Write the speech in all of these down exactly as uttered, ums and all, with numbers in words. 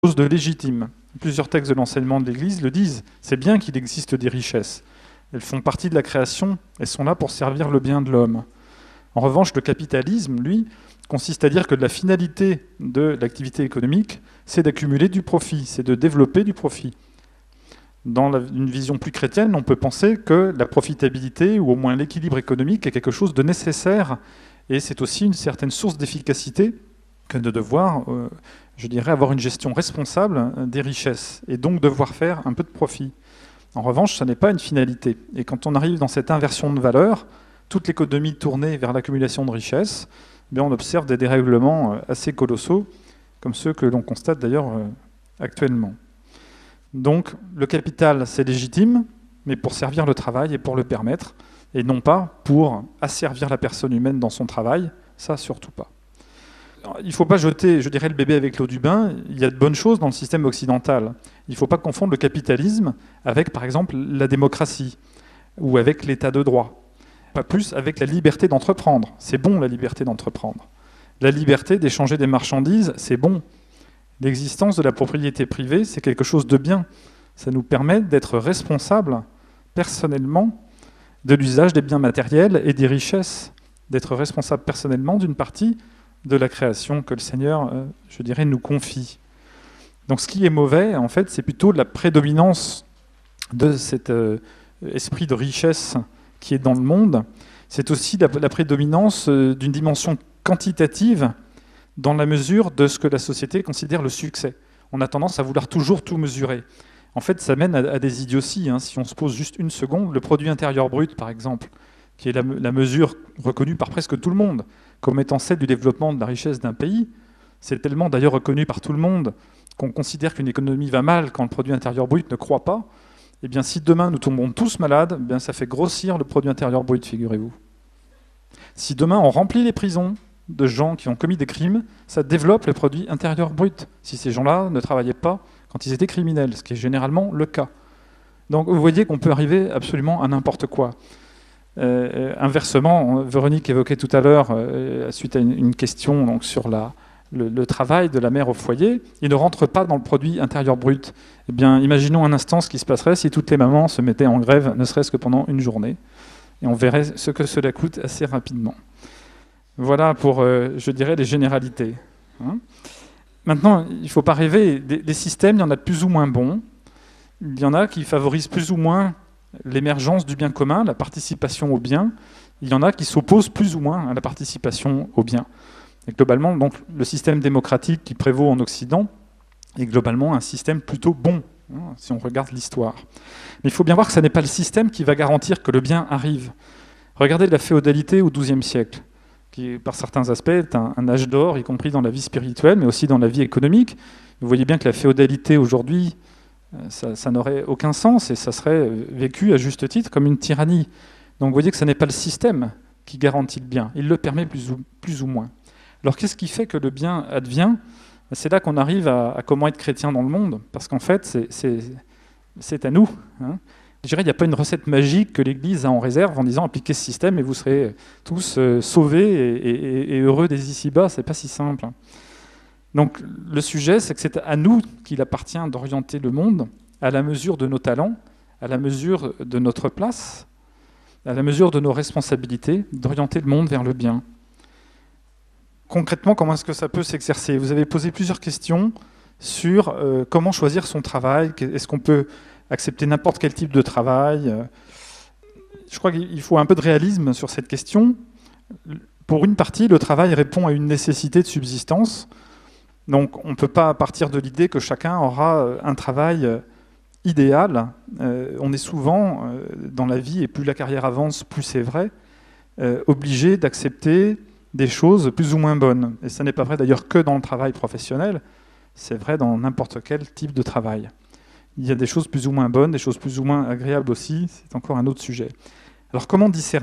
de légitime. Plusieurs textes de l'enseignement de l'Église le disent. C'est bien qu'il existe des richesses. Elles font partie de la création. Elles sont là pour servir le bien de l'homme. En revanche, le capitalisme, lui, consiste à dire que la finalité de l'activité économique, c'est d'accumuler du profit, c'est de développer du profit. Dans la, une vision plus chrétienne, on peut penser que la profitabilité, ou au moins l'équilibre économique, est quelque chose de nécessaire. Et c'est aussi une certaine source d'efficacité que de devoir, euh, je dirais, avoir une gestion responsable des richesses, et donc devoir faire un peu de profit. En revanche, ce n'est pas une finalité. Et quand on arrive dans cette inversion de valeur, toute l'économie tournée vers l'accumulation de richesses, eh bien on observe des dérèglements assez colossaux, comme ceux que l'on constate d'ailleurs actuellement. Donc le capital, c'est légitime, mais pour servir le travail et pour le permettre, et non pas pour asservir la personne humaine dans son travail, ça surtout pas. Alors, il ne faut pas jeter, je dirais, le bébé avec l'eau du bain. Il y a de bonnes choses dans le système occidental. Il ne faut pas confondre le capitalisme avec, par exemple, la démocratie ou avec l'état de droit. Pas plus avec la liberté d'entreprendre. C'est bon, la liberté d'entreprendre. La liberté d'échanger des marchandises, c'est bon. L'existence de la propriété privée, c'est quelque chose de bien. Ça nous permet d'être responsables personnellement de l'usage des biens matériels et des richesses, d'être responsables personnellement d'une partie de la création que le Seigneur, euh, je dirais, nous confie. Donc ce qui est mauvais, en fait, c'est plutôt la prédominance de cet euh, esprit de richesse qui est dans le monde. C'est aussi la, la prédominance euh, d'une dimension quantitative dans la mesure de ce que la société considère le succès. On a tendance à vouloir toujours tout mesurer. En fait, ça mène à, à des idioties. Hein. Si on se pose juste une seconde, le produit intérieur brut, par exemple, qui est la, la mesure reconnue par presque tout le monde, comme étant celle du développement de la richesse d'un pays, c'est tellement d'ailleurs reconnu par tout le monde qu'on considère qu'une économie va mal quand le produit intérieur brut ne croît pas. Eh bien, si demain nous tombons tous malades, eh bien, ça fait grossir le produit intérieur brut, figurez-vous. Si demain on remplit les prisons de gens qui ont commis des crimes, ça développe le produit intérieur brut. Si ces gens-là ne travaillaient pas quand ils étaient criminels, ce qui est généralement le cas. Donc vous voyez qu'on peut arriver absolument à n'importe quoi. Euh, inversement, Véronique évoquait tout à l'heure, euh, suite à une, une question donc, sur la, le, le travail de la mère au foyer, il ne rentre pas dans le produit intérieur brut. Eh bien, imaginons un instant ce qui se passerait si toutes les mamans se mettaient en grève, ne serait-ce que pendant une journée. Et on verrait ce que cela coûte assez rapidement. Voilà pour, euh, je dirais, les généralités. Hein. Maintenant, il ne faut pas rêver. Des, des systèmes, il y en a de plus ou moins bons. Il y en a qui favorisent plus ou moins l'émergence du bien commun, la participation au bien. Il y en a qui s'opposent plus ou moins à la participation au bien. Et globalement, donc, le système démocratique qui prévaut en Occident est globalement un système plutôt bon, hein, si on regarde l'histoire. Mais il faut bien voir que ce n'est pas le système qui va garantir que le bien arrive. Regardez la féodalité au douzième siècle, qui, par certains aspects, est un, un âge d'or, y compris dans la vie spirituelle, mais aussi dans la vie économique. Vous voyez bien que la féodalité aujourd'hui, Ça, ça n'aurait aucun sens et ça serait vécu à juste titre comme une tyrannie. Donc vous voyez que ce n'est pas le système qui garantit le bien, il le permet plus ou, plus ou moins. Alors qu'est-ce qui fait que le bien advient ? C'est là qu'on arrive à, à comment être chrétien dans le monde, parce qu'en fait c'est, c'est, c'est à nous. Hein. Je dirais qu'il n'y a pas une recette magique que l'Église a en réserve en disant appliquez ce système et vous serez tous euh, sauvés et, et, et heureux des ici-bas, c'est pas si simple. Donc le sujet, c'est que c'est à nous qu'il appartient d'orienter le monde à la mesure de nos talents, à la mesure de notre place, à la mesure de nos responsabilités, d'orienter le monde vers le bien. Concrètement, comment est-ce que ça peut s'exercer ? Vous avez posé plusieurs questions sur euh, comment choisir son travail, est-ce qu'on peut accepter n'importe quel type de travail ? Je crois qu'il faut un peu de réalisme sur cette question. Pour une partie, le travail répond à une nécessité de subsistance. Donc on ne peut pas partir de l'idée que chacun aura un travail idéal. Euh, on est souvent, euh, dans la vie, et plus la carrière avance, plus c'est vrai, euh, obligé d'accepter des choses plus ou moins bonnes. Et ça n'est pas vrai d'ailleurs que dans le travail professionnel, c'est vrai dans n'importe quel type de travail. Il y a des choses plus ou moins bonnes, des choses plus ou moins agréables aussi, c'est encore un autre sujet. Alors comment discerner ?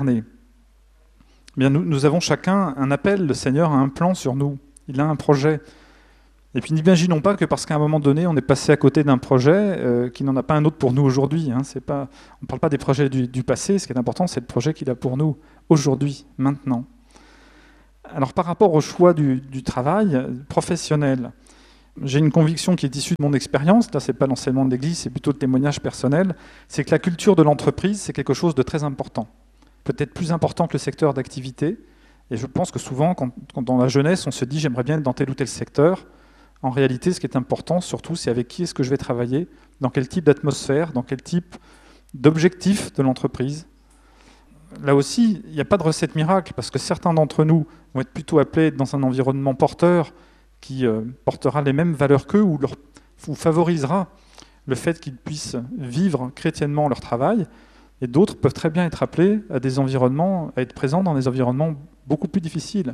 Eh bien, nous, nous avons chacun un appel, le Seigneur a un plan sur nous, il a un projet. Et puis n'imaginons pas que parce qu'à un moment donné, on est passé à côté d'un projet, euh, qu'il n'en a pas un autre pour nous aujourd'hui. Hein. C'est pas, on ne parle pas des projets du, du passé, ce qui est important, c'est le projet qu'il a pour nous aujourd'hui, maintenant. Alors par rapport au choix du, du travail professionnel, j'ai une conviction qui est issue de mon expérience, là c'est pas l'enseignement de l'Église, c'est plutôt le témoignage personnel, c'est que la culture de l'entreprise, c'est quelque chose de très important. Peut-être plus important que le secteur d'activité. Et je pense que souvent, quand, quand dans la jeunesse, on se dit « j'aimerais bien être dans tel ou tel secteur », en réalité, ce qui est important, surtout, c'est avec qui est-ce que je vais travailler, dans quel type d'atmosphère, dans quel type d'objectif de l'entreprise. Là aussi, il n'y a pas de recette miracle, parce que certains d'entre nous vont être plutôt appelés dans un environnement porteur qui euh, portera les mêmes valeurs qu'eux ou, leur, ou favorisera le fait qu'ils puissent vivre chrétiennement leur travail, et d'autres peuvent très bien être appelés à des environnements, à être présents dans des environnements beaucoup plus difficiles.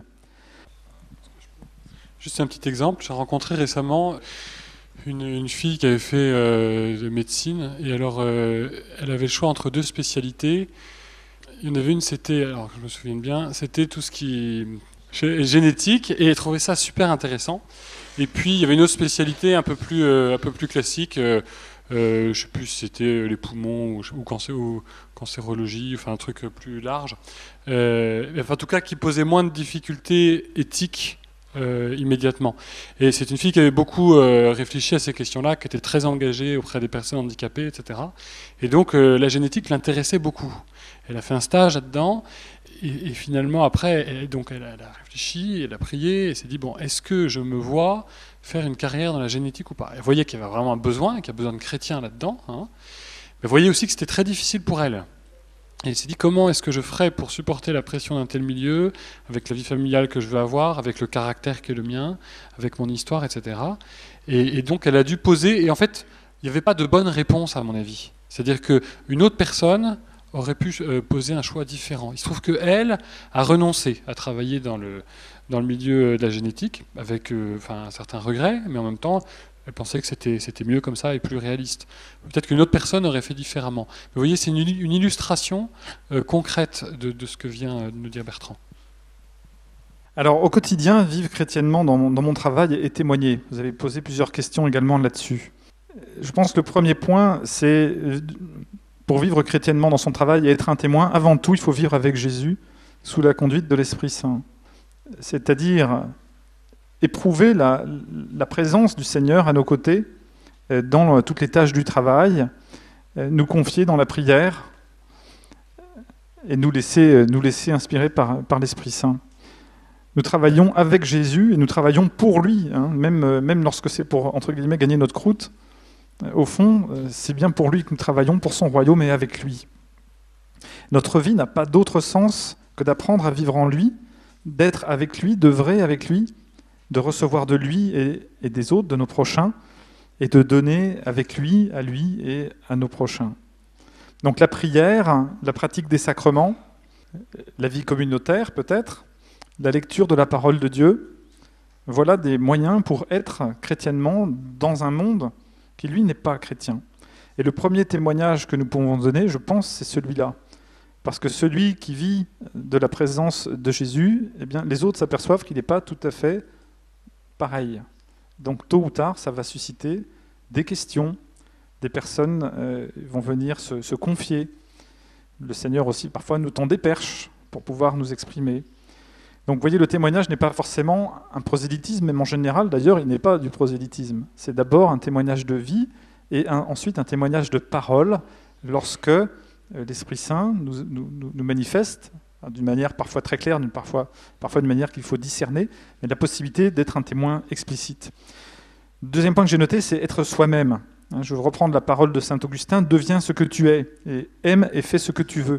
Juste un petit exemple, j'ai rencontré récemment une, une fille qui avait fait euh, de médecine, et alors euh, elle avait le choix entre deux spécialités. Il y en avait une, c'était, alors que je me souviens bien, c'était tout ce qui est génétique, et elle trouvait ça super intéressant. Et puis il y avait une autre spécialité un peu plus, euh, un peu plus classique, euh, euh, je ne sais plus si c'était les poumons ou, ou, cancé, ou cancérologie, enfin un truc plus large. Euh, enfin, en tout cas, qui posait moins de difficultés éthiques Euh, immédiatement. Et c'est une fille qui avait beaucoup euh, réfléchi à ces questions-là, qui était très engagée auprès des personnes handicapées, et cetera. Et donc euh, la génétique l'intéressait beaucoup. Elle a fait un stage là-dedans, et, et finalement après, elle, donc elle a, elle a réfléchi, elle a prié, et s'est dit bon, est-ce que je me vois faire une carrière dans la génétique ou pas? Elle voyait qu'il y avait vraiment un besoin, qu'il y a besoin de chrétiens là-dedans. Hein. Mais elle voyait aussi que c'était très difficile pour elle. Et il s'est dit comment est-ce que je ferais pour supporter la pression d'un tel milieu, avec la vie familiale que je veux avoir, avec le caractère qui est le mien, avec mon histoire, et cetera. Et, et donc elle a dû poser, et en fait, il n'y avait pas de bonne réponse à mon avis. C'est-à-dire qu'une autre personne aurait pu euh, poser un choix différent. Il se trouve qu'elle a renoncé à travailler dans le, dans le milieu de la génétique, avec euh, enfin, un certain regret, mais en même temps, elle pensait que c'était, c'était mieux comme ça et plus réaliste. Peut-être qu'une autre personne aurait fait différemment. Mais vous voyez, c'est une, une illustration euh, concrète de, de ce que vient de nous dire Bertrand. Alors, au quotidien, vivre chrétiennement dans mon, dans mon travail et témoigner. Vous avez posé plusieurs questions également là-dessus. Je pense que le premier point, c'est pour vivre chrétiennement dans son travail et être un témoin, avant tout, il faut vivre avec Jésus sous la conduite de l'Esprit Saint. C'est-à-dire éprouver la, la présence du Seigneur à nos côtés dans toutes les tâches du travail, nous confier dans la prière et nous laisser, nous laisser inspirer par, par l'Esprit Saint. Nous travaillons avec Jésus et nous travaillons pour lui, hein, même, même lorsque c'est pour, entre guillemets, gagner notre croûte. Au fond, c'est bien pour lui que nous travaillons, pour son royaume et avec lui. Notre vie n'a pas d'autre sens que d'apprendre à vivre en lui, d'être avec lui, d'œuvrer avec lui, de recevoir de lui et, et des autres, de nos prochains, et de donner avec lui, à lui et à nos prochains. Donc la prière, la pratique des sacrements, la vie communautaire peut-être, la lecture de la parole de Dieu, voilà des moyens pour être chrétiennement dans un monde qui, lui, n'est pas chrétien. Et le premier témoignage que nous pouvons donner, je pense, c'est celui-là. Parce que celui qui vit de la présence de Jésus, eh bien, les autres s'aperçoivent qu'il n'est pas tout à fait pareil. Donc tôt ou tard, ça va susciter des questions, des personnes euh, vont venir se, se confier. Le Seigneur aussi parfois nous tend des perches pour pouvoir nous exprimer. Donc vous voyez, le témoignage n'est pas forcément un prosélytisme, même en général d'ailleurs, il n'est pas du prosélytisme. C'est d'abord un témoignage de vie et un, ensuite un témoignage de parole lorsque euh, l'Esprit Saint nous, nous, nous manifeste d'une manière parfois très claire, d'une parfois, parfois d'une manière qu'il faut discerner, mais la possibilité d'être un témoin explicite. Deuxième point que j'ai noté, c'est être soi-même. Je vais reprendre la parole de saint Augustin, « Deviens ce que tu es, et aime et fais ce que tu veux ».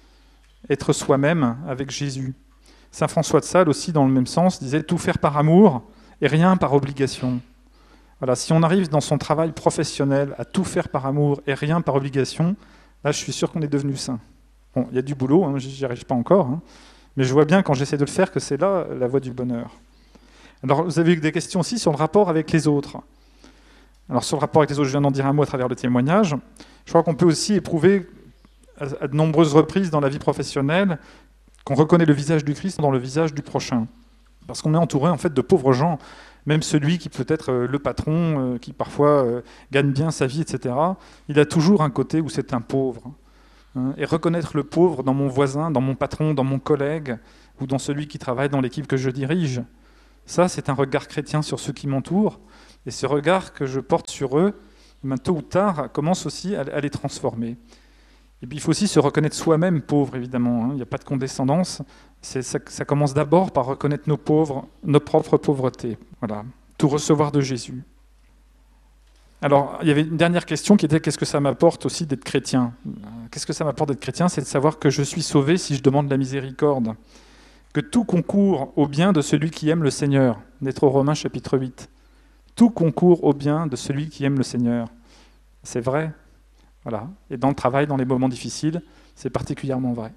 Être soi-même avec Jésus. Saint François de Sales aussi, dans le même sens, disait « Tout faire par amour et rien par obligation ». Voilà, si on arrive dans son travail professionnel à tout faire par amour et rien par obligation, là je suis sûr qu'on est devenu saint. Bon, il y a du boulot, hein, j'y arrive pas encore, hein, mais je vois bien quand j'essaie de le faire que c'est là la voie du bonheur. Alors, vous avez eu des questions aussi sur le rapport avec les autres. Alors, sur le rapport avec les autres, je viens d'en dire un mot à travers le témoignage. Je crois qu'on peut aussi éprouver à de nombreuses reprises dans la vie professionnelle qu'on reconnaît le visage du Christ dans le visage du prochain. Parce qu'on est entouré en fait de pauvres gens, même celui qui peut être le patron, qui parfois gagne bien sa vie, et cetera. Il a toujours un côté où c'est un pauvre. Et reconnaître le pauvre dans mon voisin, dans mon patron, dans mon collègue, ou dans celui qui travaille dans l'équipe que je dirige, ça, c'est un regard chrétien sur ceux qui m'entourent, Et ce regard que je porte sur eux, ben, tôt ou tard, commence aussi à, à les transformer. Et puis il faut aussi se reconnaître soi-même pauvre, évidemment. Hein. Il n'y a pas de condescendance. C'est, ça, ça commence d'abord par reconnaître nos pauvres, nos propres pauvretés. Voilà. Tout recevoir de Jésus. Alors, il y avait une dernière question qui était « Qu'est-ce que ça m'apporte aussi d'être chrétien ?» Qu'est-ce que ça m'apporte d'être chrétien? C'est de savoir que je suis sauvé si je demande la miséricorde. Que tout concourt au bien de celui qui aime le Seigneur. D'être aux Romains chapitre huit. Tout concourt au bien de celui qui aime le Seigneur. C'est vrai. Voilà. Et dans le travail, dans les moments difficiles, c'est particulièrement vrai.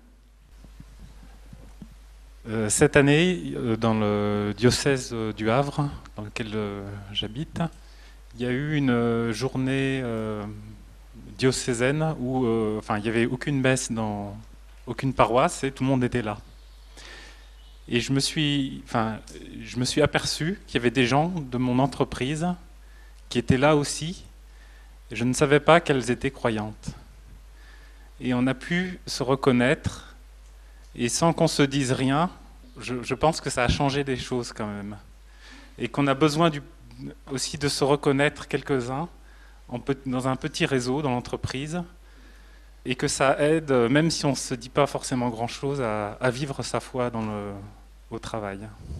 Euh, cette année, euh, dans le diocèse du Havre, dans lequel euh, j'habite, il y a eu une euh, journée euh, diocésaine où euh, enfin, il n'y avait aucune messe dans aucune paroisse et tout le monde était là. Et je me suis, enfin, je me suis aperçu qu'il y avait des gens de mon entreprise qui étaient là aussi. Et je ne savais pas qu'elles étaient croyantes. Et on a pu se reconnaître, et sans qu'on se dise rien, je, je pense que ça a changé des choses quand même. Et qu'on a besoin du, aussi de se reconnaître quelques-uns en, dans un petit réseau dans l'entreprise, et que ça aide, même si on ne se dit pas forcément grand-chose, à, à vivre sa foi dans le, au travail.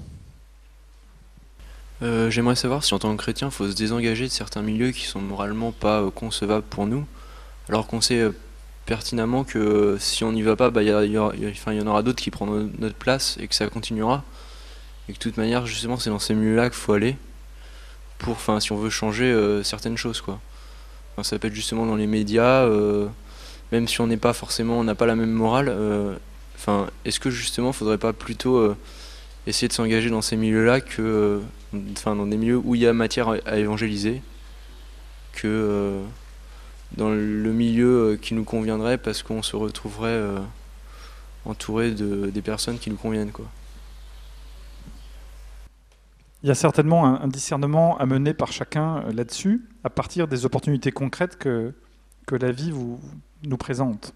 Euh, j'aimerais savoir si en tant que chrétien, il faut se désengager de certains milieux qui sont moralement pas euh, concevables pour nous, alors qu'on sait euh, pertinemment que euh, si on n'y va pas, bah, y a, y aura, y a, enfin, y en aura d'autres qui prendront notre place et que ça continuera. Et que de toute manière, justement, c'est dans ces milieux-là qu'il faut aller pour, enfin, si on veut changer euh, certaines choses, quoi. Enfin, ça peut être justement dans les médias, euh, même si on n'est pas forcément, on n'a pas la même morale. Euh, enfin, est-ce que justement, il ne faudrait pas plutôt euh, essayer de s'engager dans ces milieux-là que euh, enfin, dans des milieux où il y a matière à évangéliser, que euh, dans le milieu qui nous conviendrait parce qu'on se retrouverait euh, entouré de, des personnes qui nous conviennent, quoi. Il y a certainement un, un discernement à mener par chacun là-dessus, à partir des opportunités concrètes que, que la vie vous, nous présente.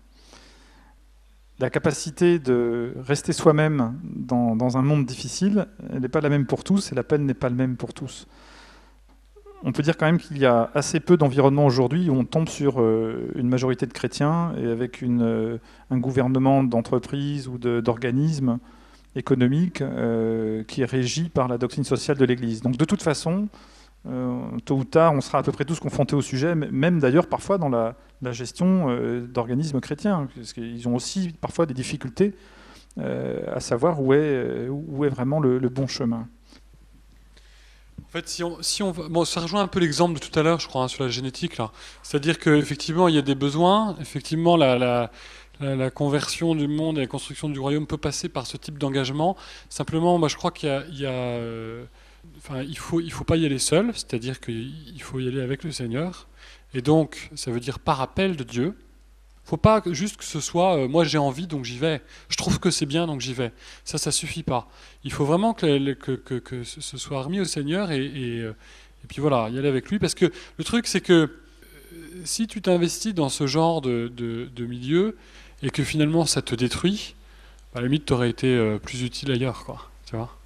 La capacité de rester soi-même dans, dans un monde difficile, elle n'est pas la même pour tous et l'appel n'est pas le même pour tous. On peut dire quand même qu'il y a assez peu d'environnements aujourd'hui où on tombe sur euh, une majorité de chrétiens et avec une, euh, un gouvernement d'entreprises ou de, d'organismes économiques euh, qui est régi par la doctrine sociale de l'Église. Donc de toute façon, euh, tôt ou tard, on sera à peu près tous confrontés au sujet, même d'ailleurs parfois dans la, la gestion euh, d'organismes chrétiens, parce qu'ils ont aussi parfois des difficultés euh, à savoir où est, où est vraiment le, le bon chemin. En fait, si on, si on, bon, ça rejoint un peu l'exemple de tout à l'heure, je crois, hein, sur la génétique, là. C'est-à-dire qu'effectivement, il y a des besoins. Effectivement, la, la, la, la conversion du monde et la construction du royaume peut passer par ce type d'engagement. Simplement, moi, je crois qu'il y a, il y a euh, enfin, il faut, il faut pas y aller seul. C'est-à-dire qu'il faut y aller avec le Seigneur. Et donc, ça veut dire par appel de Dieu. Il ne faut pas juste que ce soit euh, « moi j'ai envie donc j'y vais, je trouve que c'est bien donc j'y vais ». Ça, ça ne suffit pas. Il faut vraiment que, que, que, que ce soit remis au Seigneur et, et, et puis voilà, y aller avec lui. Parce que le truc, c'est que euh, si tu t'investis dans ce genre de, de, de milieu et que finalement ça te détruit, à la limite tu aurais été euh, plus utile ailleurs, quoi, tu vois.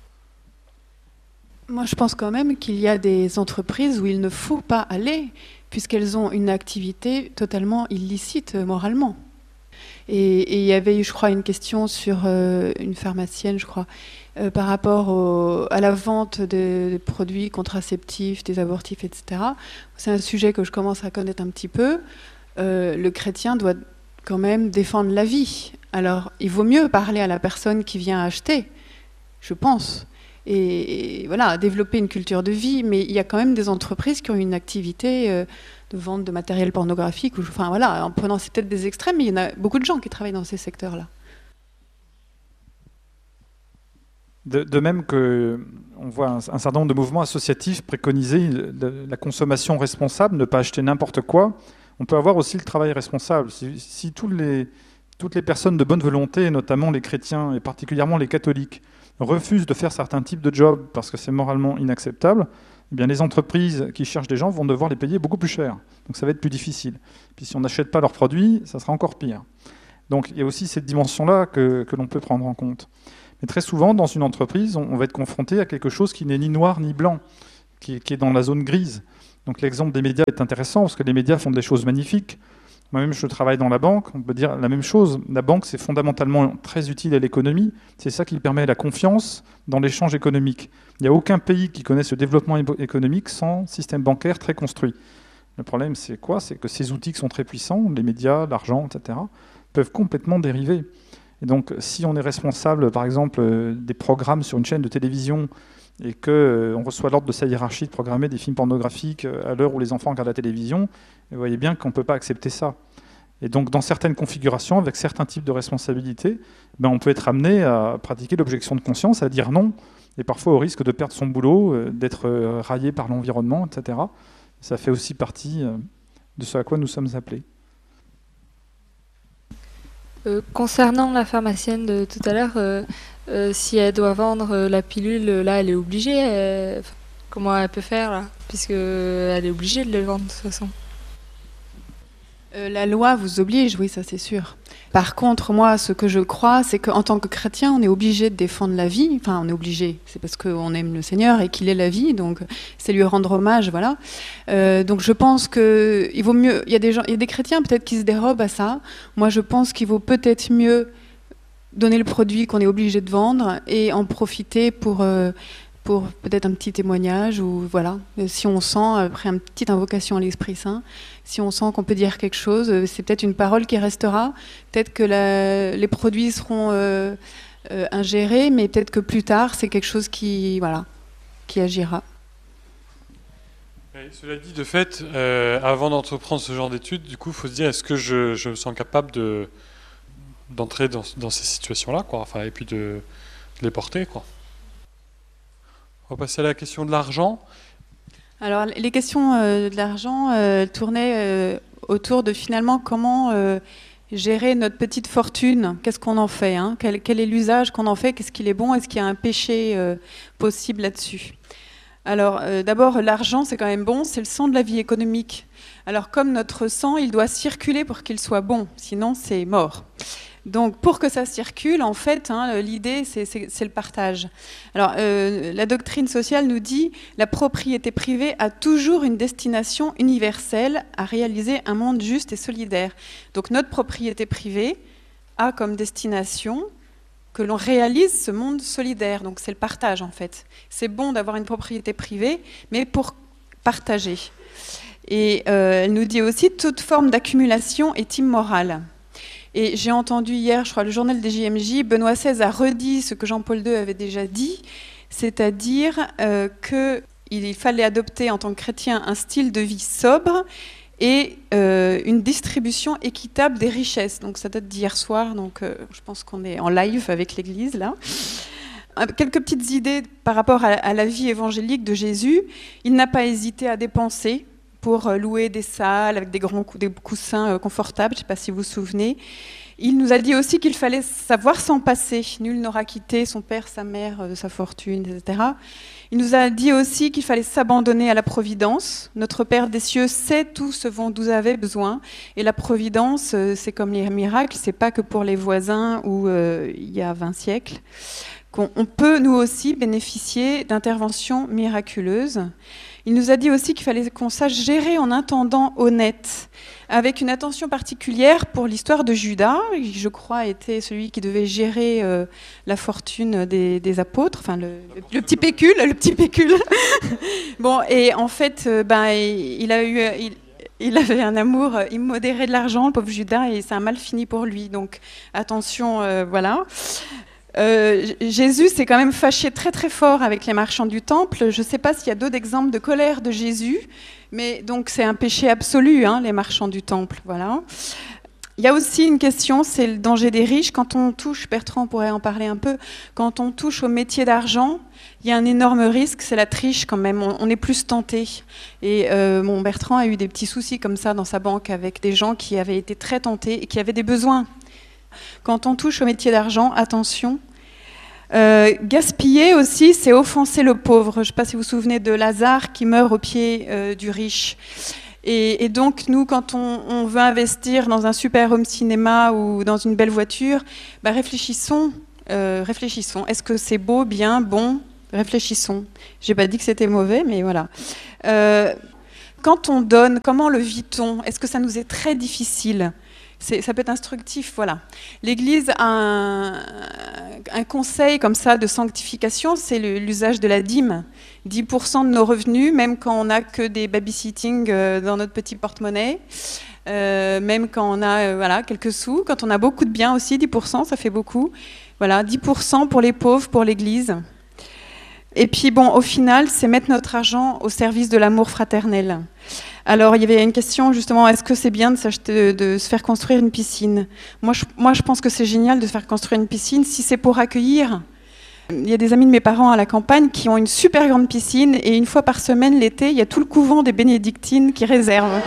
Moi, je pense quand même qu'il y a des entreprises où il ne faut pas aller, puisqu'elles ont une activité totalement illicite moralement. Et il y avait eu, je crois, une question sur euh, une pharmacienne, je crois, euh, par rapport au, à la vente de, de produits contraceptifs, des abortifs, et cetera. C'est un sujet que je commence à connaître un petit peu. Euh, le chrétien doit quand même défendre la vie. Alors, il vaut mieux parler à la personne qui vient acheter, je pense. Et, et voilà, développer une culture de vie, mais il y a quand même des entreprises qui ont une activité euh, de vente de matériel pornographique, ou, enfin voilà, en prenant c'est peut-être des extrêmes, mais il y en a beaucoup de gens qui travaillent dans ces secteurs-là. De, de même qu'on voit un, un certain nombre de mouvements associatifs préconiser le, la consommation responsable, ne pas acheter n'importe quoi, on peut avoir aussi le travail responsable. Si, si tous les, toutes les personnes de bonne volonté, notamment les chrétiens et particulièrement les catholiques, refusent de faire certains types de jobs parce que c'est moralement inacceptable, eh bien les entreprises qui cherchent des gens vont devoir les payer beaucoup plus cher. Donc ça va être plus difficile. Puis si on n'achète pas leurs produits, ça sera encore pire. Donc il y a aussi cette dimension-là que, que l'on peut prendre en compte. Mais très souvent, dans une entreprise, on, on va être confronté à quelque chose qui n'est ni noir ni blanc, qui, qui est dans la zone grise. Donc l'exemple des médias est intéressant parce que les médias font des choses magnifiques. Moi-même, je travaille dans la banque, on peut dire la même chose. La banque, c'est fondamentalement très utile à l'économie. C'est ça qui permet la confiance dans l'échange économique. Il n'y a aucun pays qui connaisse le développement économique sans système bancaire très construit. Le problème, c'est quoi? C'est que ces outils qui sont très puissants, les médias, l'argent, et cetera, peuvent complètement dériver. Et donc, si on est responsable, par exemple, des programmes sur une chaîne de télévision et qu'on euh, reçoit l'ordre de sa hiérarchie de programmer des films pornographiques à l'heure où les enfants regardent la télévision, vous voyez bien qu'on ne peut pas accepter ça. Et donc, dans certaines configurations, avec certains types de responsabilités, ben, on peut être amené à pratiquer l'objection de conscience, à dire non, et parfois au risque de perdre son boulot, euh, d'être euh, raillé par l'environnement, et cetera. Ça fait aussi partie euh, de ce à quoi nous sommes appelés. Euh, concernant la pharmacienne de tout à l'heure, euh, euh, si elle doit vendre euh, la pilule, là, elle est obligée. Elle... Comment elle peut faire, là? Puisque elle est obligée de le vendre, de toute façon. Euh, la loi vous oblige, oui, ça c'est sûr. Par contre, moi, ce que je crois, c'est qu'en tant que chrétien, on est obligé de défendre la vie. Enfin, on est obligé. C'est parce qu'on aime le Seigneur et qu'il est la vie, donc c'est lui rendre hommage, voilà. Euh, donc je pense que il vaut mieux. Il y a des gens, il y a des chrétiens peut-être qui se dérobent à ça. Moi, je pense qu'il vaut peut-être mieux donner le produit qu'on est obligé de vendre et en profiter pour. Euh, pour peut-être un petit témoignage, ou voilà, si on sent, après une petite invocation à l'Esprit Saint, si on sent qu'on peut dire quelque chose, c'est peut-être une parole qui restera, peut-être que la, les produits seront euh, euh, ingérés, mais peut-être que plus tard, c'est quelque chose qui, voilà, qui agira. Et cela dit, de fait, euh, avant d'entreprendre ce genre d'études, du coup, il faut se dire, est-ce que je, je me sens capable de, d'entrer dans, dans ces situations-là, quoi, enfin, et puis de, de les porter, quoi. On va passer à la question de l'argent. Alors, les questions euh, de l'argent euh, tournaient euh, autour de finalement comment euh, gérer notre petite fortune. Qu'est-ce qu'on en fait, hein? quel, quel est l'usage qu'on en fait? Qu'est-ce qu'il est bon? Est-ce qu'il y a un péché euh, possible là-dessus? Alors, euh, d'abord, l'argent, c'est quand même bon. C'est le sang de la vie économique. Alors, comme notre sang, il doit circuler pour qu'il soit bon. Sinon, c'est mort. Donc, pour que ça circule, en fait, hein, l'idée, c'est, c'est, c'est le partage. Alors, euh, la doctrine sociale nous dit la propriété privée a toujours une destination universelle à réaliser un monde juste et solidaire. Donc, notre propriété privée a comme destination que l'on réalise ce monde solidaire. Donc, c'est le partage, en fait. C'est bon d'avoir une propriété privée, mais pour partager. Et euh, elle nous dit aussi toute forme d'accumulation est immorale. Et j'ai entendu hier, je crois, le journal des J M J, Benoît seize a redit ce que Jean-Paul deux avait déjà dit, c'est-à-dire euh, qu'il fallait adopter en tant que chrétien un style de vie sobre et euh, une distribution équitable des richesses. Donc ça date d'hier soir, donc euh, je pense qu'on est en live avec l'Église là. Quelques petites idées par rapport à, à la vie évangélique de Jésus. Il n'a pas hésité à dépenser pour louer des salles avec des grands des coussins confortables, je ne sais pas si vous vous souvenez. Il nous a dit aussi qu'il fallait savoir s'en passer. Nul n'aura quitté son père, sa mère, de sa fortune, et cetera. Il nous a dit aussi qu'il fallait s'abandonner à la providence. Notre Père des cieux sait tout ce dont vous avez besoin. Et la providence, c'est comme les miracles, c'est pas que pour les voisins ou euh, il y a vingt siècles. Qu'on, on peut, nous aussi, bénéficier d'interventions miraculeuses. Il nous a dit aussi qu'il fallait qu'on sache gérer en intendant honnête, avec une attention particulière pour l'histoire de Judas, qui je crois était celui qui devait gérer euh, la fortune des, des apôtres, enfin le, le, le petit pécule, le petit pécule. Bon, et en fait, euh, ben, il a eu, il, il avait un amour immodéré de l'argent, le pauvre Judas, et ça a mal fini pour lui. Donc attention, euh, voilà. Euh, Jésus s'est quand même fâché très très fort avec les marchands du temple. Je ne sais pas s'il y a d'autres exemples de colère de Jésus, mais donc c'est un péché absolu, hein, les marchands du temple. Voilà. Il y a aussi une question, c'est le danger des riches. Quand on touche, Bertrand pourrait en parler un peu, quand on touche au métier d'argent, il y a un énorme risque, c'est la triche quand même, on, on est plus tenté. Et euh, mon Bertrand a eu des petits soucis comme ça dans sa banque avec des gens qui avaient été très tentés et qui avaient des besoins. Quand on touche au métier d'argent, attention. Euh, gaspiller aussi, c'est offenser le pauvre. Je ne sais pas si vous vous souvenez de Lazare qui meurt au pied euh, du riche. Et, et donc, nous, quand on, on veut investir dans un super home cinéma ou dans une belle voiture, bah réfléchissons, euh, réfléchissons. Est-ce que c'est beau, bien, bon Réfléchissons. J'ai pas dit que c'était mauvais, mais voilà. Euh, quand on donne, comment le vit-on? Est-ce que ça nous est très difficile? C'est, ça peut être instructif, voilà. L'Église a un, un conseil comme ça de sanctification, c'est le, l'usage de la dîme. dix pour cent de nos revenus, même quand on n'a que des babysitting dans notre petit porte-monnaie, euh, même quand on a euh, voilà, quelques sous, quand on a beaucoup de biens aussi, dix pour cent, ça fait beaucoup. Voilà, dix pour cent pour les pauvres, pour l'Église. Et puis bon, au final, c'est mettre notre argent au service de l'amour fraternel. Alors, il y avait une question justement, est-ce que c'est bien de, s'acheter, de se faire construire une piscine? Moi je, moi, je pense que c'est génial de se faire construire une piscine si c'est pour accueillir. Il y a des amis de mes parents à la campagne qui ont une super grande piscine et une fois par semaine, l'été, il y a tout le couvent des bénédictines qui réservent.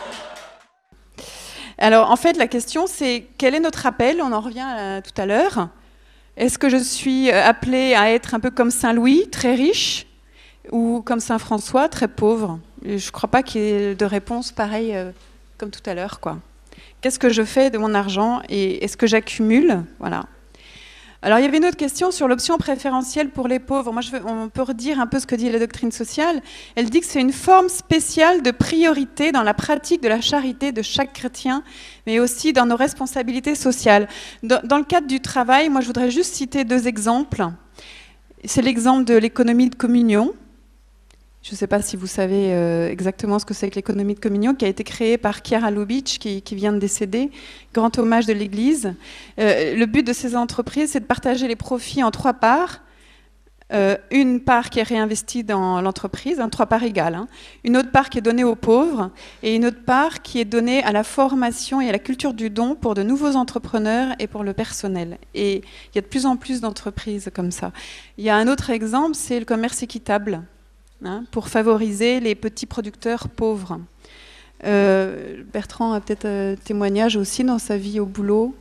Alors, en fait, la question, c'est quel est notre appel? On en revient à, tout à l'heure. Est-ce que je suis appelée à être un peu comme Saint Louis, très riche, ou comme Saint François, très pauvre? Je ne crois pas qu'il y ait de réponse pareille euh, comme tout à l'heure, quoi. Qu'est-ce que je fais de mon argent et est-ce que j'accumule? Voilà. Alors, il y avait une autre question sur l'option préférentielle pour les pauvres. Moi, je veux, on peut redire un peu ce que dit la doctrine sociale. Elle dit que c'est une forme spéciale de priorité dans la pratique de la charité de chaque chrétien, mais aussi dans nos responsabilités sociales. Dans, dans le cadre du travail, moi, je voudrais juste citer deux exemples. C'est l'exemple de l'économie de communion. Je ne sais pas si vous savez euh, exactement ce que c'est que l'économie de communion, qui a été créée par Chiara Lubich, qui, qui vient de décéder. Grand hommage de l'Église. Euh, le but de ces entreprises, c'est de partager les profits en trois parts. Euh, une part qui est réinvestie dans l'entreprise, hein, trois parts égales. Hein. Une autre part qui est donnée aux pauvres et une autre part qui est donnée à la formation et à la culture du don pour de nouveaux entrepreneurs et pour le personnel. Et il y a de plus en plus d'entreprises comme ça. Il y a un autre exemple, c'est le commerce équitable. Hein, pour favoriser les petits producteurs pauvres. Euh, Bertrand a peut-être un témoignage aussi dans sa vie au boulot.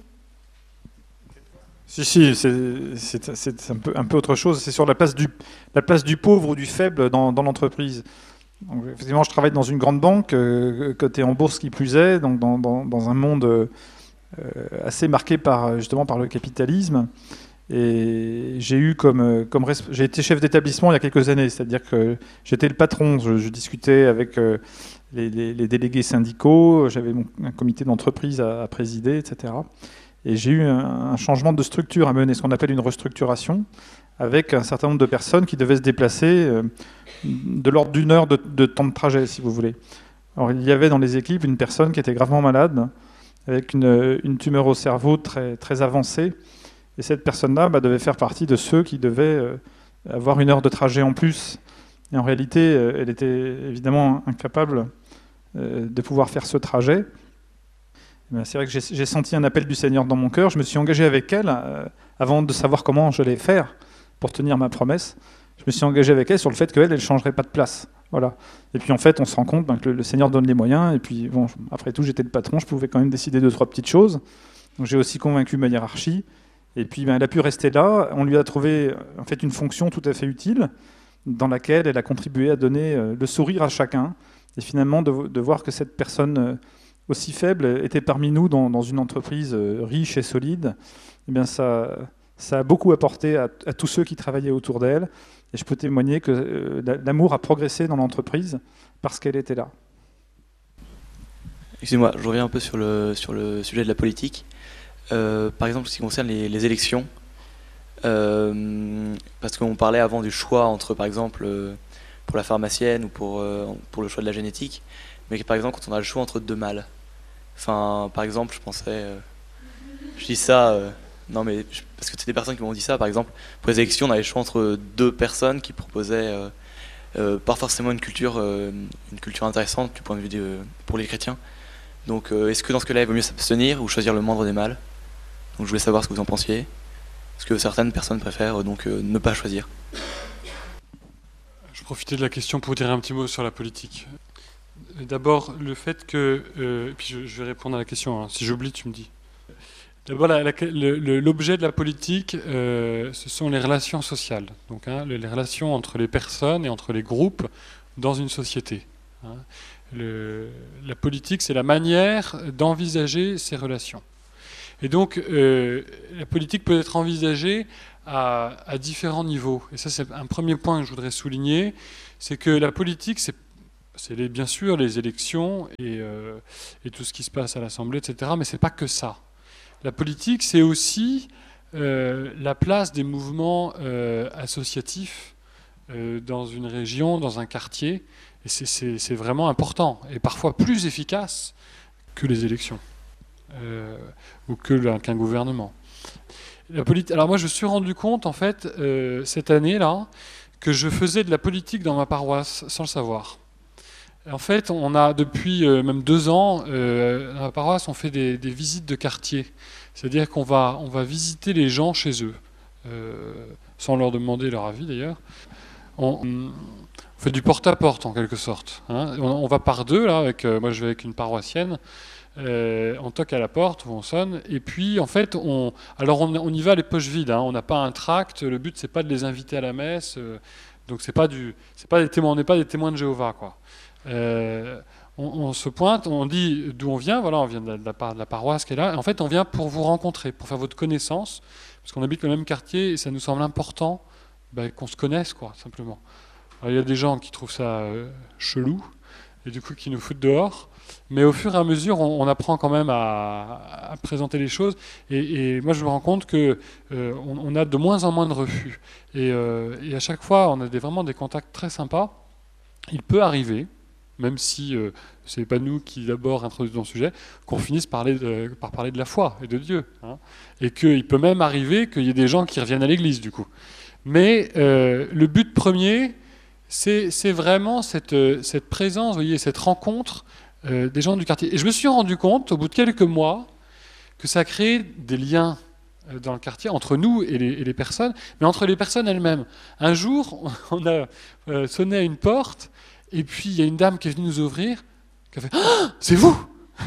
Si, si, c'est, c'est, c'est un, peu, un peu autre chose. C'est sur la place du, la place du pauvre ou du faible dans, dans l'entreprise. Donc, effectivement, je travaille dans une grande banque, euh, cotée en bourse qui plus est, donc dans, dans, dans un monde euh, assez marqué par, justement, par le capitalisme. Et j'ai eu comme, comme j'ai été chef d'établissement il y a quelques années, c'est-à-dire que j'étais le patron, je, je discutais avec les, les, les délégués syndicaux, j'avais mon, un comité d'entreprise à, à présider, et cetera. Et j'ai eu un, un changement de structure à mener, ce qu'on appelle une restructuration, avec un certain nombre de personnes qui devaient se déplacer de l'ordre d'une heure de, de temps de trajet, si vous voulez. Alors il y avait dans les équipes une personne qui était gravement malade, avec une, une tumeur au cerveau très, très avancée. Et cette personne-là bah, devait faire partie de ceux qui devaient euh, avoir une heure de trajet en plus. Et en réalité, euh, elle était évidemment incapable euh, de pouvoir faire ce trajet. Ben, c'est vrai que j'ai, j'ai senti un appel du Seigneur dans mon cœur. Je me suis engagé avec elle euh, avant de savoir comment je allais faire pour tenir ma promesse. Je me suis engagé avec elle sur le fait qu'elle, elle ne changerait pas de place. Voilà. Et puis en fait, on se rend compte ben, que le, le Seigneur donne les moyens. Et puis bon, après tout, j'étais le patron, je pouvais quand même décider deux, trois petites choses. Donc j'ai aussi convaincu ma hiérarchie. Et puis, ben, elle a pu rester là. On lui a trouvé en fait une fonction tout à fait utile, dans laquelle elle a contribué à donner euh, le sourire à chacun. Et finalement, de, de voir que cette personne euh, aussi faible était parmi nous dans, dans une entreprise euh, riche et solide, eh bien, ça, ça a beaucoup apporté à, à tous ceux qui travaillaient autour d'elle. Et je peux témoigner que euh, l'amour a progressé dans l'entreprise parce qu'elle était là. Excusez-moi, je reviens un peu sur le, sur le sujet de la politique. Euh, par exemple, en ce qui concerne les, les élections, euh, parce qu'on parlait avant du choix entre, par exemple, euh, pour la pharmacienne ou pour, euh, pour le choix de la génétique, mais que, par exemple, quand on a le choix entre deux mâles, enfin, par exemple, je pensais, euh, je dis ça, euh, non mais, je, parce que c'est des personnes qui m'ont dit ça, par exemple, pour les élections, on avait le choix entre deux personnes qui proposaient euh, euh, pas forcément une culture, euh, une culture intéressante du point de vue de, pour les chrétiens. Donc, euh, est-ce que dans ce cas-là, il vaut mieux s'abstenir ou choisir le moindre des mâles? Donc je voulais savoir ce que vous en pensiez. Est-ce que certaines personnes préfèrent donc euh, ne pas choisir? Je profitais de la question pour dire un petit mot sur la politique. D'abord, le fait que... Euh, puis je, je vais répondre à la question, hein. Si j'oublie, tu me dis. D'abord, la, la, le, le, l'objet de la politique, euh, ce sont les relations sociales. Donc, hein, les relations entre les personnes et entre les groupes dans une société. Hein. Le, la politique, c'est la manière d'envisager ces relations. Et donc, euh, la politique peut être envisagée à, à différents niveaux. Et ça, c'est un premier point que je voudrais souligner, c'est que la politique, c'est, c'est les, bien sûr les élections et, euh, et tout ce qui se passe à l'Assemblée, et cetera, mais c'est pas que ça. La politique, c'est aussi euh, la place des mouvements euh, associatifs euh, dans une région, dans un quartier, et c'est, c'est, c'est vraiment important, et parfois plus efficace que les élections, euh, ou que, qu'un gouvernement. La politi- Alors moi, je me suis rendu compte, en fait, euh, cette année-là, que je faisais de la politique dans ma paroisse sans le savoir. En fait, on a depuis euh, même deux ans, euh, dans ma paroisse, on fait des, des visites de quartier. C'est-à-dire qu'on va, on va visiter les gens chez eux, euh, sans leur demander leur avis d'ailleurs. On, on fait du porte-à-porte en quelque sorte. Hein. On, on va par deux, là, avec, euh, moi je vais avec une paroissienne. Euh, on toque à la porte, on sonne, et puis en fait, on, alors on, on y va les poches vides, hein, on n'a pas un tract, le but c'est pas de les inviter à la messe, euh, donc c'est pas du, c'est pas des témoins, on n'est pas des témoins de Jéhovah, quoi. Euh, on, on se pointe, on dit d'où on vient, voilà, on vient de la, de, la, de la paroisse qui est là, et en fait on vient pour vous rencontrer, pour faire votre connaissance, parce qu'on habite le même quartier et ça nous semble important ben, qu'on se connaisse, quoi, simplement. Alors, il y a des gens qui trouvent ça euh, chelou, et du coup qui nous foutent dehors. Mais au fur et à mesure, on, on apprend quand même à, à présenter les choses. Et, et moi, je me rends compte qu'on euh, on a de moins en moins de refus. Et, euh, et à chaque fois, on a des, vraiment des contacts très sympas. Il peut arriver, même si euh, ce n'est pas nous qui d'abord introduisons le sujet, qu'on finisse par parler, de, par parler de la foi et de Dieu. Hein. Et qu'il peut même arriver qu'il y ait des gens qui reviennent à l'église, du coup. Mais euh, le but premier, c'est, c'est vraiment cette, cette présence, vous voyez, cette rencontre Euh, des gens du quartier. Et je me suis rendu compte, au bout de quelques mois, que ça crée des liens euh, dans le quartier, entre nous et les, et les personnes, mais entre les personnes elles-mêmes. Un jour, on a euh, sonné à une porte, et puis il y a une dame qui est venue nous ouvrir, qui a fait ah, « c'est vous !»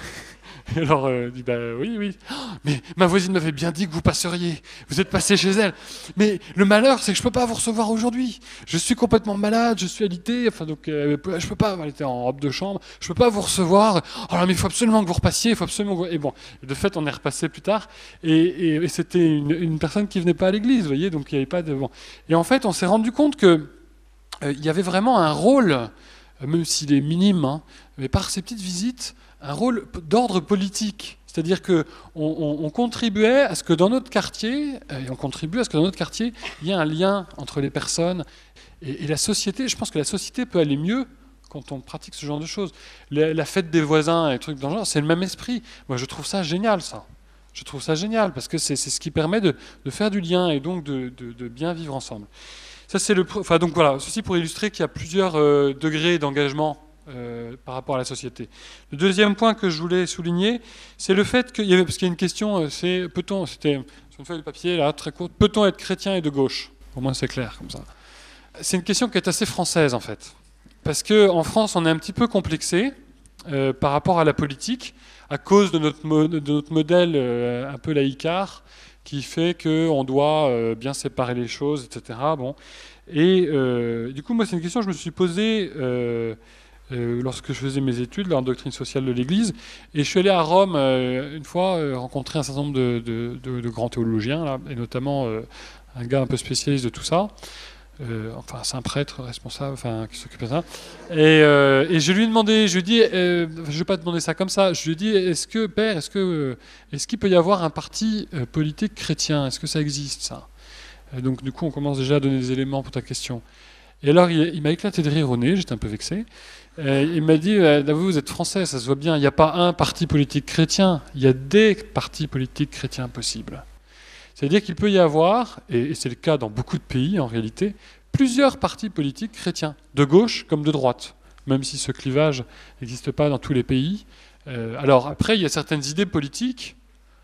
Et alors, euh, dit, bah oui, oui. Mais ma voisine m'avait bien dit que vous passeriez. Vous êtes passé chez elle. Mais le malheur, c'est que je peux pas vous recevoir aujourd'hui. Je suis complètement malade, je suis alité. Enfin, donc, euh, je peux pas. Elle était en robe de chambre. Je peux pas vous recevoir. Oh là, mais il faut absolument que vous repassiez. Il faut absolument. Que vous... Et bon, de fait, on est repassé plus tard. Et, et, et c'était une, une personne qui venait pas à l'église, vous voyez. Donc, il y avait pas de. Bon. Et en fait, on s'est rendu compte que euh, il y avait vraiment un rôle, euh, même s'il est minime, hein, mais par ces petites visites. Un rôle d'ordre politique, c'est-à-dire qu'on on, on contribuait à ce que dans notre quartier, et on contribue à ce que dans notre quartier, il y ait un lien entre les personnes et, et la société. Je pense que la société peut aller mieux quand on pratique ce genre de choses. La, la fête des voisins et trucs dans le genre, c'est le même esprit. Moi, je trouve ça génial, ça. Je trouve ça génial parce que c'est, c'est ce qui permet de, de faire du lien et donc de, de, de bien vivre ensemble. Ça, c'est le, enfin, donc voilà, ceci pour illustrer qu'il y a plusieurs euh, degrés d'engagement Euh, par rapport à la société. Le deuxième point que je voulais souligner, c'est le fait qu'il y avait, parce qu'il y a une question, c'est peut-on, c'était sur une feuille de papier là très courte, peut-on être chrétien et de gauche ? Au moins c'est clair comme ça. C'est une question qui est assez française en fait, parce que en France on est un petit peu complexé euh, par rapport à la politique à cause de notre, mo- de notre modèle euh, un peu laïcard qui fait que on doit euh, bien séparer les choses, et cetera. Bon, et euh, du coup moi c'est une question que je me suis posée. Euh, Euh, lorsque je faisais mes études là, en doctrine sociale de l'Église, et je suis allé à Rome euh, une fois euh, rencontrer un certain nombre de, de, de, de grands théologiens, là, et notamment euh, un gars un peu spécialiste de tout ça, euh, enfin un prêtre responsable, enfin qui s'occupe de ça. Et, euh, et je lui ai demandé, je lui ai dit, euh, je ne vais pas demander ça comme ça, je lui ai dit, est-ce que père, est-ce que euh, est-ce qu'il peut y avoir un parti euh, politique chrétien, est-ce que ça existe ça ? Et donc du coup on commence déjà à donner des éléments pour ta question. Et alors il, il m'a éclaté de rire au nez, j'étais un peu vexé. Euh, il m'a dit, euh, vous, vous êtes français, ça se voit bien, il n'y a pas un parti politique chrétien, il y a des partis politiques chrétiens possibles. C'est-à-dire qu'il peut y avoir, et, et c'est le cas dans beaucoup de pays en réalité, plusieurs partis politiques chrétiens, de gauche comme de droite, même si ce clivage n'existe pas dans tous les pays. Euh, alors après, il y a certaines idées politiques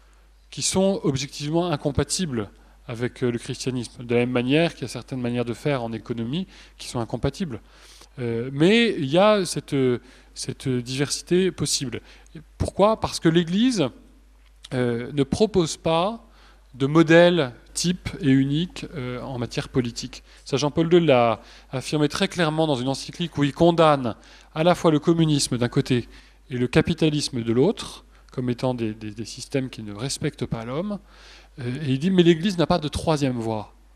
qui sont objectivement incompatibles avec le christianisme, de la même manière qu'il y a certaines manières de faire en économie qui sont incompatibles. Euh, mais il y a cette, cette diversité possible. Pourquoi ? Parce que l'Église euh, ne propose pas de modèle type et unique euh, en matière politique. Ça, Jean-Paul deux l'a affirmé très clairement dans une encyclique où il condamne à la fois le communisme d'un côté et le capitalisme de l'autre, comme étant des, des, des systèmes qui ne respectent pas l'homme. Euh, et il dit, mais l'Église n'a pas de troisième voie.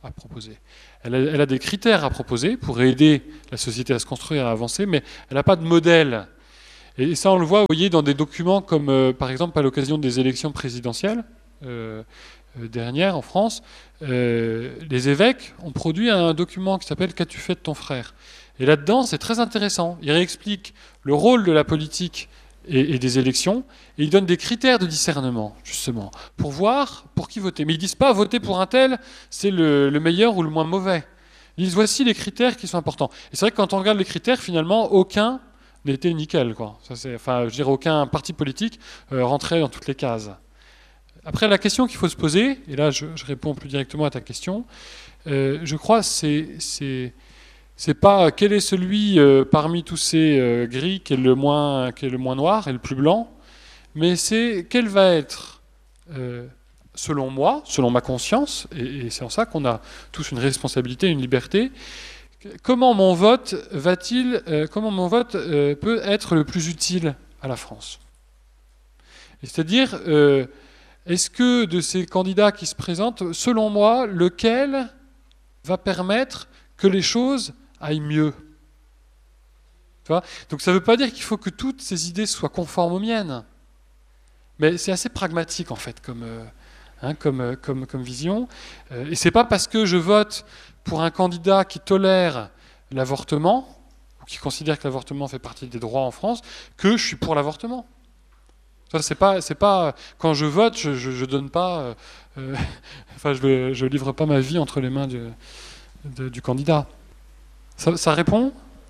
à proposer. Elle a, elle a des critères à proposer pour aider la société à se construire, à avancer, mais elle n'a pas de modèle. Et ça, on le voit, vous voyez, dans des documents comme, euh, par exemple, à l'occasion des élections présidentielles euh, euh, dernières en France, euh, les évêques ont produit un document qui s'appelle « Qu'as-tu fait de ton frère ?» Et là-dedans, c'est très intéressant. Il réexplique le rôle de la politique et, et des élections, et il donne des critères de discernement, justement, pour voir pour qui voter. Mais ils ne disent pas voter pour un tel, c'est le, le meilleur ou le moins mauvais. Ils disent voici les critères qui sont importants. Et c'est vrai que quand on regarde les critères, finalement, aucun n'était nickel, quoi. Ça, c'est, enfin, je dirais aucun parti politique euh, rentrait dans toutes les cases. Après, la question qu'il faut se poser, et là je, je réponds plus directement à ta question, euh, je crois c'est c'est c'est pas quel est celui euh, parmi tous ces euh, gris qui est le moins qui est le moins noir et le plus blanc, mais c'est quel va être euh, selon moi, selon ma conscience, et, et c'est en ça qu'on a tous une responsabilité, une liberté. Comment mon vote va-t-il, euh, comment mon vote euh, peut être le plus utile à la France? Et c'est-à-dire, euh, est-ce que de ces candidats qui se présentent, selon moi, lequel va permettre que les choses aillent mieux? Tu vois? Donc ça ne veut pas dire qu'il faut que toutes ces idées soient conformes aux miennes, mais c'est assez pragmatique en fait comme, euh, hein, comme, euh, comme, comme vision. Euh, et c'est pas parce que je vote pour un candidat qui tolère l'avortement, ou qui considère que l'avortement fait partie des droits en France, que je suis pour l'avortement. Ça, c'est pas, c'est pas, quand je vote, je, je, je donne pas, euh, enfin, je, je livre pas ma vie entre les mains du, de, du candidat. Ça, ça répond?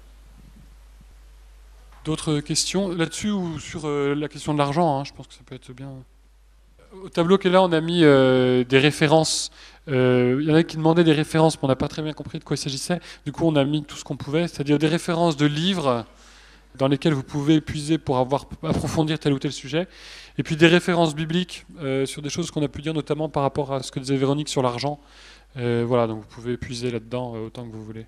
D'autres questions là-dessus ou sur euh, la question de l'argent, hein, je pense que ça peut être bien. Au tableau qui est là, on a mis euh, des références. Euh, il y en a qui demandaient des références, mais on n'a pas très bien compris de quoi il s'agissait. Du coup, on a mis tout ce qu'on pouvait, c'est-à-dire des références de livres dans lesquels vous pouvez puiser pour avoir approfondir tel ou tel sujet, et puis des références bibliques euh, sur des choses qu'on a pu dire, notamment par rapport à ce que disait Véronique sur l'argent. Euh, voilà, donc vous pouvez puiser là-dedans euh, autant que vous voulez.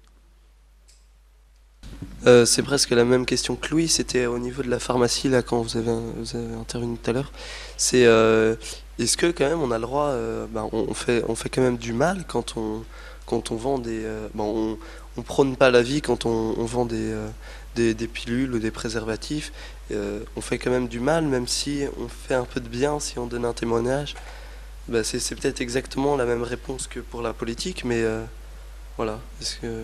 Euh, c'est presque la même question que Louis, c'était au niveau de la pharmacie, là, quand vous avez, vous avez intervenu tout à l'heure. C'est, euh, est-ce que quand même on a le droit, euh, ben, on, fait, on fait quand même du mal quand on, quand on vend des... Euh, ben, on, on prône pas la vie quand on, on vend des, euh, des, des pilules ou des préservatifs. Euh, on fait quand même du mal, même si on fait un peu de bien, si on donne un témoignage. Ben, c'est, c'est peut-être exactement la même réponse que pour la politique, mais euh, voilà. Est-ce que...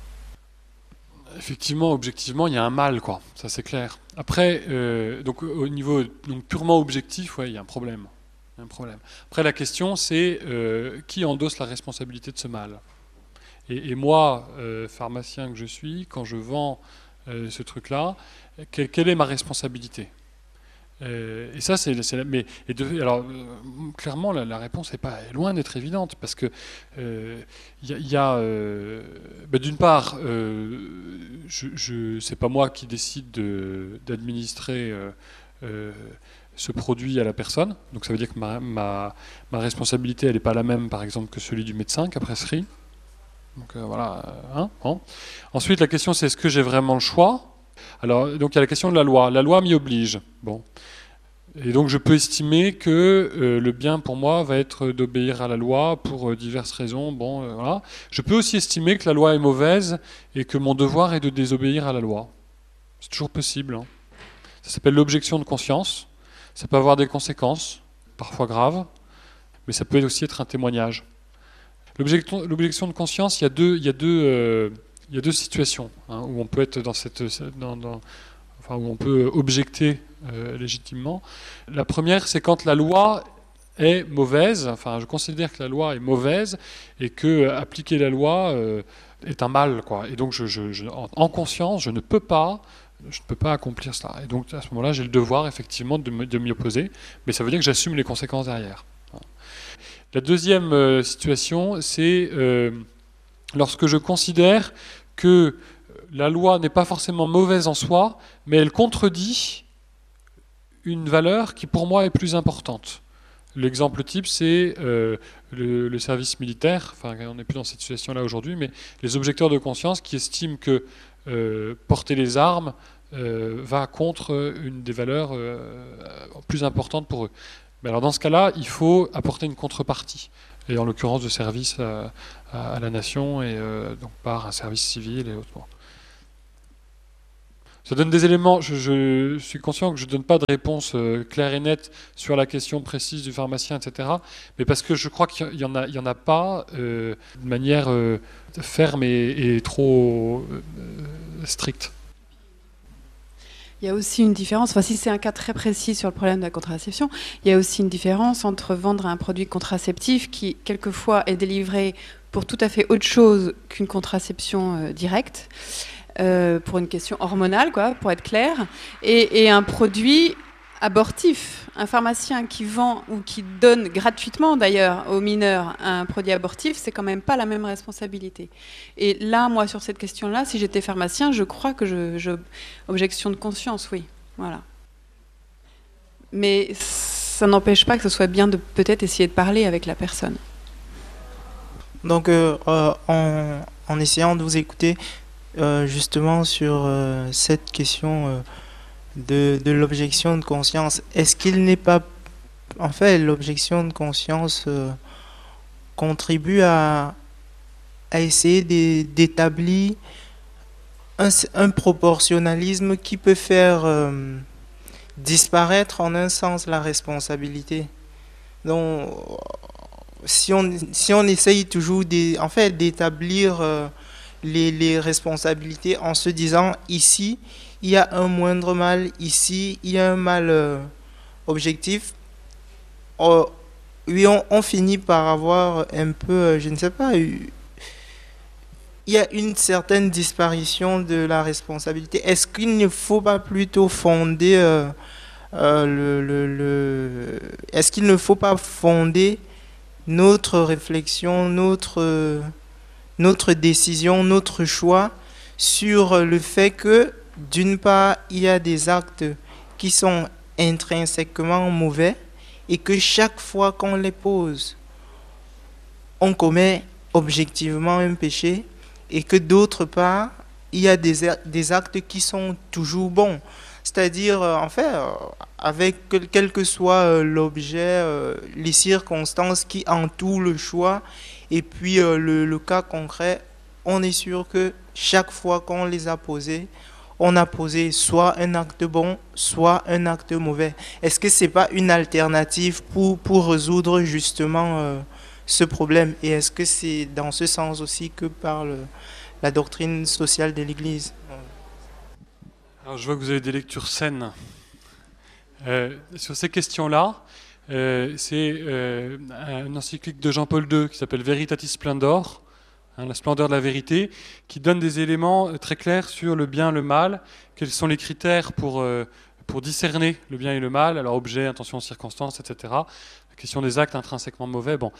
Effectivement, objectivement, il y a un mal, quoi. Ça, c'est clair. Après, euh, donc au niveau donc, purement objectif, ouais, il y a un problème. Il y a un problème. Après, la question, c'est euh, qui endosse la responsabilité de ce mal. Et, et moi, euh, pharmacien que je suis, quand je vends euh, ce truc-là, que, quelle est ma responsabilité? Euh, et ça, c'est, c'est mais et de, alors euh, clairement, la, la réponse n'est pas est loin d'être évidente parce que il euh, y a, y a euh, ben, d'une part, euh, je, je c'est pas moi qui décide de, d'administrer euh, euh, ce produit à la personne, donc ça veut dire que ma, ma, ma responsabilité, elle n'est pas la même, par exemple, que celui du médecin qui a prescrit. Donc euh, voilà. Hein, hein. Ensuite, la question, c'est est-ce que j'ai vraiment le choix? Alors, donc il y a la question de la loi. La loi m'y oblige. Bon. Et donc je peux estimer que euh, le bien pour moi va être d'obéir à la loi pour euh, diverses raisons. Bon, euh, voilà. Je peux aussi estimer que la loi est mauvaise et que mon devoir est de désobéir à la loi. C'est toujours possible. Hein. Ça s'appelle l'objection de conscience. Ça peut avoir des conséquences, parfois graves, mais ça peut aussi être un témoignage. L'objection, l'objection de conscience, il y a deux, il y a deux, euh, il y a deux situations hein, où on peut être dans cette, dans, dans, enfin où on peut objecter euh, légitimement. La première, c'est quand la loi est mauvaise. Enfin, je considère que la loi est mauvaise et que euh, appliquer la loi euh, est un mal, quoi. Et donc, je, je, je, en, en conscience, je ne peux pas, je ne peux pas accomplir cela. Et donc, à ce moment-là, j'ai le devoir effectivement de, me, de m'y opposer, mais ça veut dire que j'assume les conséquences derrière. La deuxième euh, situation, c'est euh, lorsque je considère que la loi n'est pas forcément mauvaise en soi, mais elle contredit une valeur qui pour moi est plus importante. L'exemple type, c'est euh, le, le service militaire, enfin on n'est plus dans cette situation-là aujourd'hui, mais les objecteurs de conscience qui estiment que euh, porter les armes euh, va contre une des valeurs euh, plus importantes pour eux. Mais alors dans ce cas-là, il faut apporter une contrepartie. et en l'occurrence de service à, à, à la nation, et euh, donc par un service civil et autres. Bon. Ça donne des éléments, je, je suis conscient que je ne donne pas de réponse euh, claire et nette sur la question précise du pharmacien, et cetera, mais parce que je crois qu'il n'y en, en a pas euh, de manière euh, ferme et, et trop euh, stricte. Il y a aussi une différence, enfin si c'est un cas très précis sur le problème de la contraception, il y a aussi une différence entre vendre un produit contraceptif qui quelquefois est délivré pour tout à fait autre chose qu'une contraception euh, directe, euh, pour une question hormonale, quoi, pour être clair, et, et un produit abortif. Un pharmacien qui vend ou qui donne gratuitement d'ailleurs aux mineurs un produit abortif, c'est quand même pas la même responsabilité. Et là, moi, sur cette question-là, si j'étais pharmacien, je crois que je, je... objection de conscience, oui. Voilà. Mais ça n'empêche pas que ce soit bien de peut-être essayer de parler avec la personne. Donc, euh, euh, en, en essayant de vous écouter, euh, justement sur euh, cette question euh, de, de l'objection de conscience, est-ce qu'il n'est pas... En fait, l'objection de conscience euh, contribue à, à essayer d'établir un, un proportionnalisme qui peut faire euh, disparaître en un sens la responsabilité. Donc, si on, si on essaye toujours de, en fait, d'établir euh, les, les responsabilités en se disant ici, il y a un moindre mal, ici, il y a un mal euh, objectif, oh, oui, on, on finit par avoir un peu, euh, je ne sais pas, il y a une certaine disparition de la responsabilité. Est-ce qu'il ne faut pas plutôt fonder, euh, euh, le, le, le, est-ce qu'il ne faut pas fonder notre réflexion, notre, euh, notre décision, notre choix sur le fait que, d'une part, il y a des actes qui sont intrinsèquement mauvais et que chaque fois qu'on les pose, on commet objectivement un péché, et que d'autre part, il y a des, des actes qui sont toujours bons. C'est-à-dire, en fait, avec quel que soit l'objet, les circonstances qui entourent le choix, et puis le, le cas concret, on est sûr que chaque fois qu'on les a posés, on a posé soit un acte bon, soit un acte mauvais. Est-ce que ce n'est pas une alternative pour, pour résoudre justement euh, ce problème? Et est-ce que c'est dans ce sens aussi que parle la doctrine sociale de l'Église? Alors, je vois que vous avez des lectures saines. Euh, sur ces questions-là, euh, c'est euh, une encyclique de Jean-Paul deux qui s'appelle Veritatis Splendor, hein, la splendeur de la vérité, qui donne des éléments très clairs sur le bien, le mal, quels sont les critères pour, euh, pour discerner le bien et le mal, alors objet, intention, circonstance, et cetera. La question des actes intrinsèquement mauvais, bon...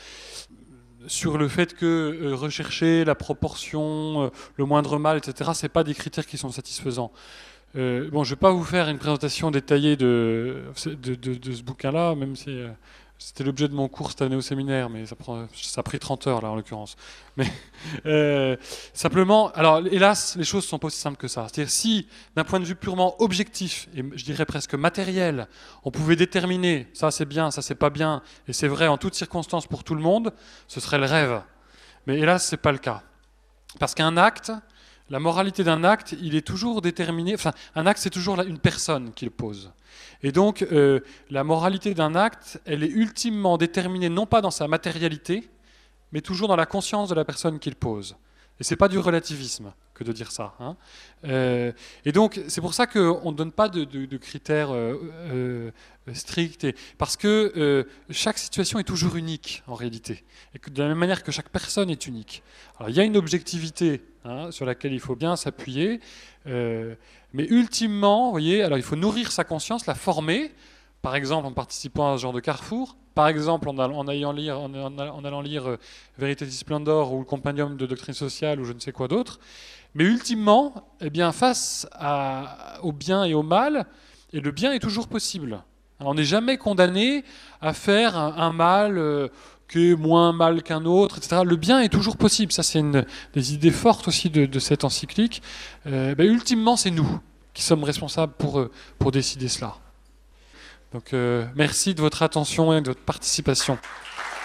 Sur le fait que euh, rechercher la proportion, euh, le moindre mal, et cetera, ce n'est pas des critères qui sont satisfaisants. Euh, bon, je ne vais pas vous faire une présentation détaillée de, de, de, de ce bouquin-là, même si euh, c'était l'objet de mon cours cette année au séminaire, mais ça, prend, ça a pris trente heures, là, en l'occurrence. Mais euh, simplement, alors, hélas, les choses ne sont pas aussi simples que ça. C'est-à-dire, si, d'un point de vue purement objectif, et je dirais presque matériel, on pouvait déterminer, ça c'est bien, ça c'est pas bien, et c'est vrai en toutes circonstances pour tout le monde, ce serait le rêve. Mais hélas, ce n'est pas le cas. Parce qu'un acte... La moralité d'un acte, il est toujours déterminé... Enfin, un acte, c'est toujours une personne qui le pose. Et donc, euh, la moralité d'un acte, elle est ultimement déterminée, non pas dans sa matérialité, mais toujours dans la conscience de la personne qui le pose. Et ce n'est pas du relativisme que de dire ça. Hein. Euh, et donc, c'est pour ça qu'on ne donne pas de, de, de critères euh, euh, stricts, et, parce que euh, chaque situation est toujours unique, en réalité. Et que de la même manière que chaque personne est unique. Alors, il y a une objectivité hein, sur laquelle il faut bien s'appuyer, euh, mais ultimement, vous voyez, alors il faut nourrir sa conscience, la former, par exemple en participant à ce genre de carrefour, par exemple en, en, allant, lire, en, en, en allant lire euh, Veritatis Splendor ou le Compendium de doctrine sociale ou je ne sais quoi d'autre, mais ultimement, eh bien, face à, au bien et au mal, et le bien est toujours possible. Alors, on n'est jamais condamné à faire un, un mal euh, qui est moins mal qu'un autre, et cetera. Le bien est toujours possible. Ça, c'est une des idées fortes aussi de, de cette encyclique. Euh, ben, ultimement, c'est nous qui sommes responsables pour, pour décider cela. Donc, euh, merci de votre attention et de votre participation.